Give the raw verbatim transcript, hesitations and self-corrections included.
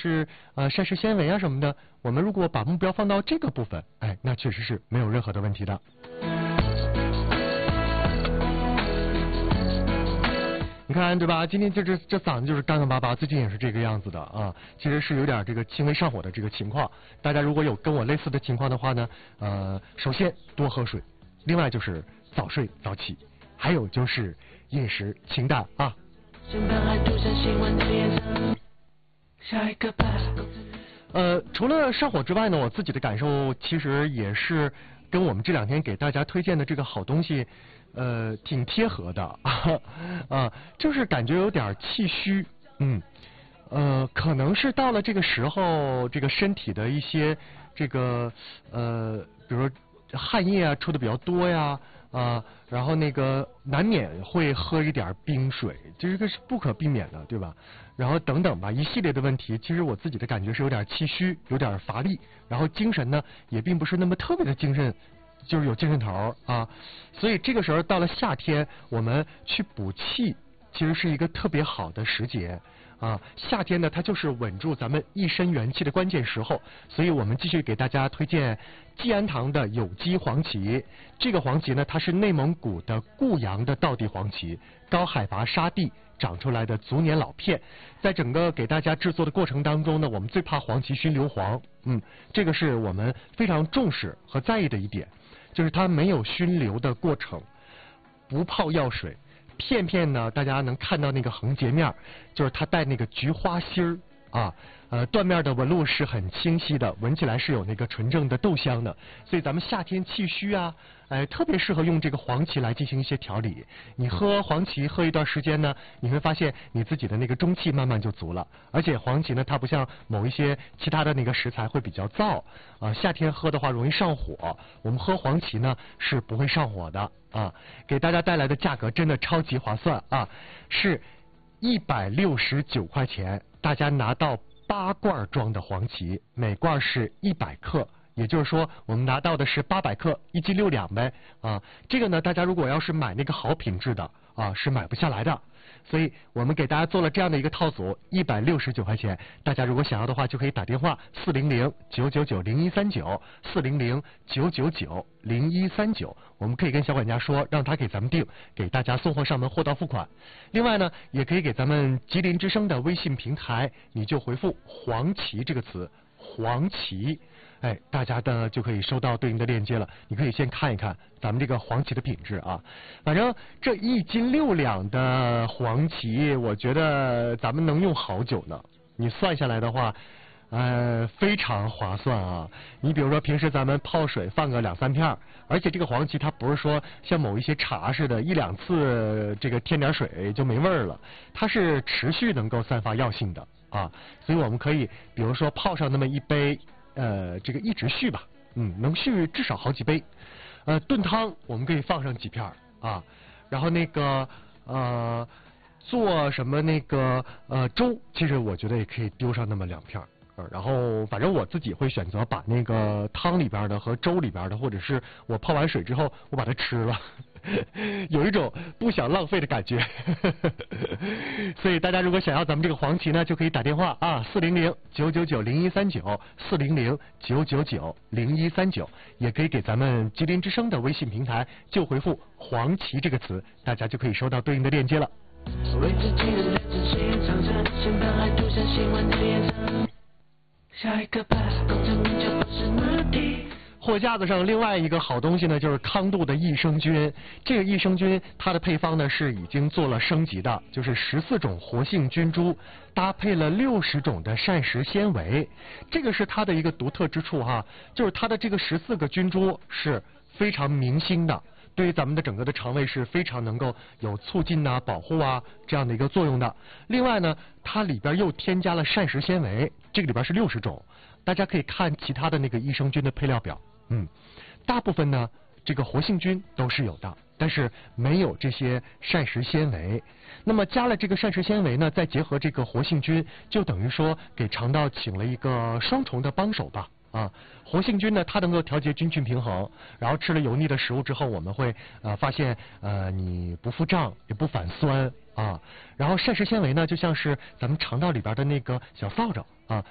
是呃膳食纤维啊什么的，我们如果把目标放到这个部分，哎，那确实是没有任何的问题的。你看对吧？今天这这这嗓子就是干干巴巴，最近也是这个样子的啊。其实是有点这个轻微上火的这个情况。大家如果有跟我类似的情况的话呢，呃，首先多喝水，另外就是早睡早起，还有就是饮食清淡啊。呃，除了上火之外呢，我自己的感受其实也是跟我们这两天给大家推荐的这个好东西。呃，挺贴合的啊，啊，就是感觉有点气虚，嗯，呃，可能是到了这个时候，这个身体的一些这个呃，比如说汗液啊出的比较多呀，啊，然后那个难免会喝一点冰水，这个是不可避免的，对吧？然后等等吧，一系列的问题，其实我自己的感觉是有点气虚，有点乏力，然后精神呢也并不是那么特别的精神。就是有精神头啊，所以这个时候到了夏天，我们去补气，其实是一个特别好的时节啊。夏天呢，它就是稳住咱们一身元气的关键时候，所以我们继续给大家推荐济安堂的有机黄芪。这个黄芪呢，它是内蒙古的固阳的道地黄芪，高海拔沙地长出来的足年老片。在整个给大家制作的过程当中呢，我们最怕黄芪熏硫磺，嗯，这个是我们非常重视和在意的一点。就是它没有熏流的过程，不泡药水，片片呢，大家能看到那个横截面，就是它带那个菊花心儿啊，呃，断面的纹路是很清晰的，闻起来是有那个纯正的豆香的，所以咱们夏天气虚啊，哎，特别适合用这个黄芪来进行一些调理。你喝黄芪喝一段时间呢，你会发现你自己的那个中气慢慢就足了。而且黄芪呢，它不像某一些其他的那个食材会比较燥啊、呃，夏天喝的话容易上火。我们喝黄芪呢是不会上火的啊。给大家带来的价格真的超级划算啊，是一百六十九块钱，大家拿到八罐装的黄芪，每罐是一百克。也就是说，我们拿到的是八百克，一斤六两呗啊。这个呢，大家如果要是买那个好品质的啊，是买不下来的。所以我们给大家做了这样的一个套组，一百六十九块钱。大家如果想要的话，就可以打电话四零零九九九零一三九四零零九九九零一三九，我们可以跟小管家说，让他给咱们订，给大家送货上门，货到付款。另外呢，也可以给咱们吉林之声的微信平台，你就回复黄芪这个词，黄芪。哎，大家呢就可以收到对应的链接了。你可以先看一看咱们这个黄芪的品质啊。反正这一斤六两的黄芪，我觉得咱们能用好久呢。你算下来的话，呃，非常划算啊。你比如说平时咱们泡水放个两三片，而且这个黄芪它不是说像某一些茶似的，一两次这个添点水就没味儿了，它是持续能够散发药性的啊。所以我们可以比如说泡上那么一杯。呃，这个一直续吧，嗯，能续至少好几杯。呃，炖汤我们可以放上几片啊，然后那个呃，做什么那个呃粥，其实我觉得也可以丢上那么两片。呃，然后反正我自己会选择把那个汤里边的和粥里边的，或者是我泡完水之后我把它吃了，有一种不想浪费的感觉。所以大家如果想要咱们这个黄芪呢，就可以打电话啊，四零零九九九零一三九四零零九九九零一三九，也可以给咱们吉林之声的微信平台就回复黄芪这个词，大家就可以收到对应的链接了。为自己的人生写长城，先把爱涂上新闻的颜色。下一个吧，工程名就不是目的。货架子上另外一个好东西呢，就是康度的益生菌。这个益生菌它的配方呢是已经做了升级的，就是十四种活性菌株搭配了六十种的膳食纤维，这个是它的一个独特之处哈，就是它的这个十四个菌株是非常明星的。对于咱们的整个的肠胃是非常能够有促进啊、保护啊这样的一个作用的。另外呢，它里边又添加了膳食纤维，这个里边是六十种，大家可以看其他的那个益生菌的配料表，嗯，大部分呢这个活性菌都是有的，但是没有这些膳食纤维。那么加了这个膳食纤维呢，再结合这个活性菌，就等于说给肠道请了一个双重的帮手吧。啊，活性菌呢，它能够调节菌群平衡，然后吃了油腻的食物之后，我们会呃发现呃你不腹胀也不反酸啊，然后膳食纤维呢，就像是咱们肠道里边的那个小扫帚啊，